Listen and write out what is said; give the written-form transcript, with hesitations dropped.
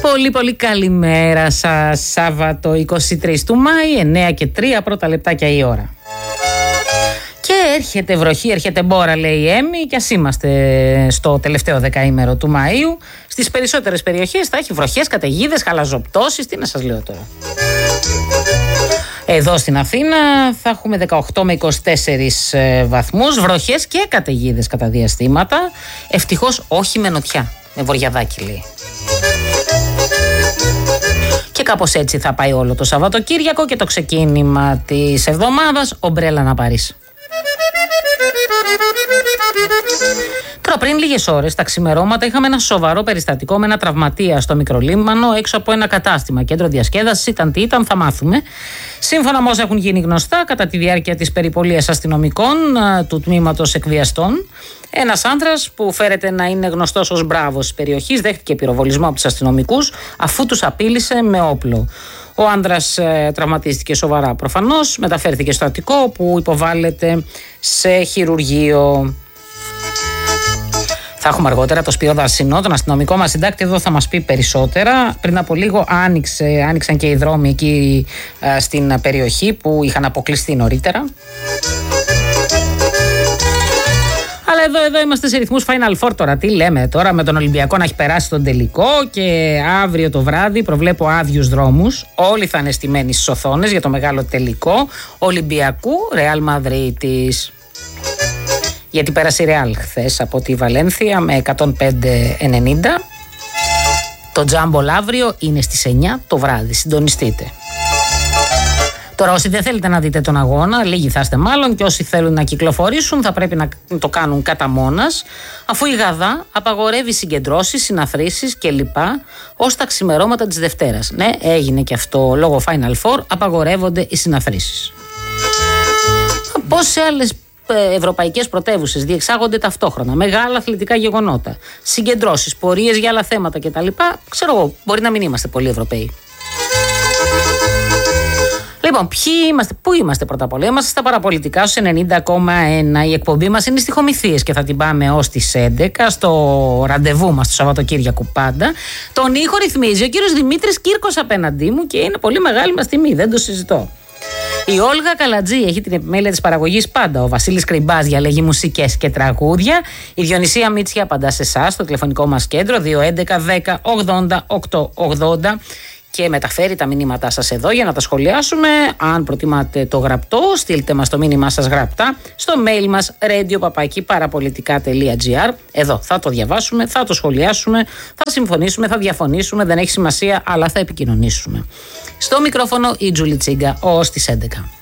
Πολύ πολύ καλημέρα σας. Σάββατο 23 του Μάη, 9 και 3 πρώτα λεπτάκια η ώρα. Και έρχεται βροχή, έρχεται μπόρα, λέει η Έμι, και ας είμαστε στο τελευταίο δεκαήμερο του Μαΐου. Στις περισσότερες περιοχές θα έχει βροχές, καταιγίδες, χαλαζοπτώσεις. Τι να σας λέω τώρα. Εδώ στην Αθήνα θα έχουμε 18 με 24 βαθμούς, βροχές και καταιγίδες κατά διαστήματα. Ευτυχώς όχι με νοτιά, με βοριαδάκι λέει. Και κάπως έτσι θα πάει όλο το Σαββατοκύριακο και το ξεκίνημα της εβδομάδας, ομπρέλα να πάρεις. Τώρα πριν λίγες ώρες, τα ξημερώματα, είχαμε ένα σοβαρό περιστατικό με ένα τραυματία στο Μικρολίμανο έξω από ένα κατάστημα, κέντρο διασκέδασης. Ήταν τι ήταν, θα μάθουμε. Σύμφωνα με όσα έχουν γίνει γνωστά, κατά τη διάρκεια της περιπολίας αστυνομικών του τμήματος εκβιαστών, ένας άντρας που φέρεται να είναι γνωστός ως μπράβος της περιοχής δέχτηκε πυροβολισμό από τους αστυνομικούς αφού τους απείλησε με όπλο. Ο άντρας τραυματίστηκε σοβαρά προφανώς, μεταφέρθηκε στο Αττικό όπου υποβάλλεται σε χειρουργείο. Θα έχουμε αργότερα το Σπύρο Δαρσινό, τον αστυνομικό μας συντάκτη, εδώ θα μας πει περισσότερα. Πριν από λίγο άνοιξαν και οι δρόμοι εκεί στην περιοχή που είχαν αποκλειστεί νωρίτερα. Αλλά εδώ είμαστε σε ρυθμούς Final Four τώρα. Τι λέμε τώρα, με τον Ολυμπιακό να έχει περάσει τον τελικό και αύριο το βράδυ προβλέπω άδειους δρόμους. Όλοι θα είναι στημένοι στις οθόνες για το μεγάλο τελικό Ολυμπιακού Ρεάλ Μαδρίτης. Γιατί πέρασε η Ρεάλ χθες από τη Βαλένθια με 105-90. Το τζάμπολ αύριο είναι στις 9 το βράδυ. Συντονιστείτε. Τώρα όσοι δεν θέλετε να δείτε τον αγώνα, λίγοι θα είστε μάλλον, και όσοι θέλουν να κυκλοφορήσουν θα πρέπει να το κάνουν κατά μόνας, αφού η Γαδά απαγορεύει συγκεντρώσεις, συναθρήσεις κλπ. Ως τα ξημερώματα της Δευτέρας. Ναι, έγινε και αυτό λόγω Final Four, απαγορεύονται οι συναθρήσεις. Πώς σε άλλες ευρωπαϊκές πρωτεύουσες διεξάγονται ταυτόχρονα μεγάλα αθλητικά γεγονότα, συγκεντρώσεις, πορείες για άλλα θέματα κτλ. Ξέρω εγώ, μπορεί να μην είμαστε πολλοί Ευρωπαίοι. Λοιπόν, πού είμαστε πρώτα απ' όλα? Είμαστε στα παραπολιτικά στους 90,1. Η εκπομπή μας είναι στιχομυθίες και θα την πάμε ως τις 11 στο ραντεβού μας το Σαββατοκύριακο πάντα. Τον ήχο ρυθμίζει ο κύριος Δημήτρης Κύρκος απέναντί μου και είναι πολύ μεγάλη μας τιμή, δεν το συζητώ. Η Όλγα Καλατζή έχει την επιμέλεια της παραγωγής πάντα. Ο Βασίλης Κρυμπάς διαλέγει μουσικές και τραγούδια. Η Διονυσία Μίτσια απαντά σε εσάς στο τηλεφωνικό μας κέντρο 211 10 80 880 και μεταφέρει τα μηνύματά σας εδώ για να τα σχολιάσουμε. Αν προτιμάτε το γραπτό, στείλτε μας το μήνυμά σας γραπτά στο mail μας radio@parapolitica.gr. Εδώ θα το διαβάσουμε, θα το σχολιάσουμε, θα συμφωνήσουμε, θα διαφωνήσουμε, δεν έχει σημασία, αλλά θα επικοινωνήσουμε. Στο μικρόφωνο η Τζούλη Τσίγκα ως τις 11.